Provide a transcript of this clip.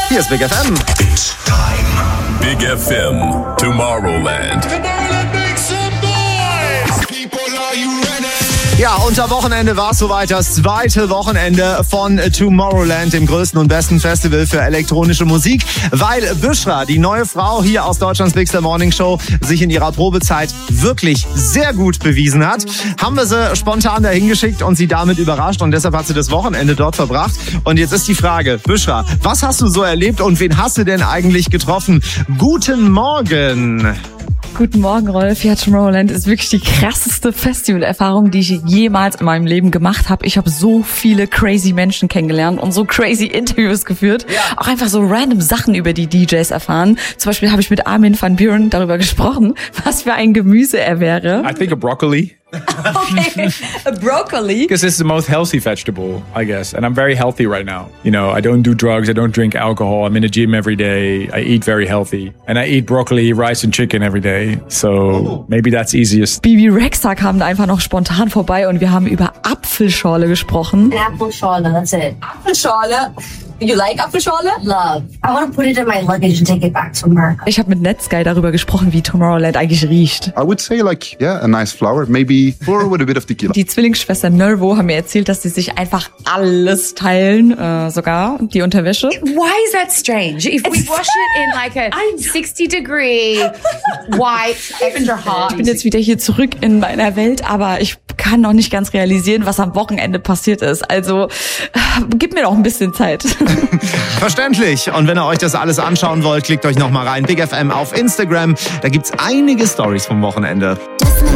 Hier ist Big FM. It's time. Big FM, Tomorrowland. Ja, und am Wochenende war es soweit, das zweite Wochenende von Tomorrowland, dem größten und besten Festival für elektronische Musik, weil Büschra, die neue Frau hier aus Deutschlands Bigster Morning Show, sich in ihrer Probezeit wirklich sehr gut bewiesen hat. Haben wir sie spontan dahin geschickt und sie damit überrascht und deshalb hat sie das Wochenende dort verbracht. Und jetzt ist die Frage, Büschra, was hast du so erlebt und wen hast du denn eigentlich getroffen? Guten Morgen! Guten Morgen, Rolf. Ja, Tomorrowland ist wirklich die krasseste Festivalerfahrung, die ich jemals in meinem Leben gemacht habe. Ich habe so viele crazy Menschen kennengelernt und so crazy Interviews geführt. Ja. Auch einfach so random Sachen über die DJs erfahren. Zum Beispiel habe ich mit Armin van Buuren darüber gesprochen, was für ein Gemüse er wäre. I think a broccoli. Okay, a broccoli. Because it's the most healthy vegetable, I guess. And I'm very healthy right now. You know, I don't do drugs, I don't drink alcohol, I'm in the gym every day, I eat very healthy. And I eat broccoli, rice and chicken every day. So maybe that's easiest. Bibi Rexha kam da einfach noch spontan vorbei und wir haben über Apfelschorle gesprochen. Apfelschorle, that's it. Apfelschorle? You like Apfelschorle? Love. I want to put it in my luggage and take it back to America. Ich habe mit Netsky darüber gesprochen, wie Tomorrowland eigentlich riecht. I would say like, yeah, a nice flower, maybe flour with a bit of tequila. Die Zwillingsschwestern Nervo haben mir erzählt, dass sie sich einfach alles teilen, sogar die Unterwäsche. Why is that strange? If we wash it in like a 60-degree white, extra hot. Ich bin jetzt wieder hier zurück in meiner Welt, aber ich kann noch nicht ganz realisieren, was am Wochenende passiert ist. Also, gib mir noch ein bisschen Zeit. Verständlich. Und wenn ihr euch das alles anschauen wollt, klickt euch nochmal rein. Big FM auf Instagram. Da gibt's einige Stories vom Wochenende.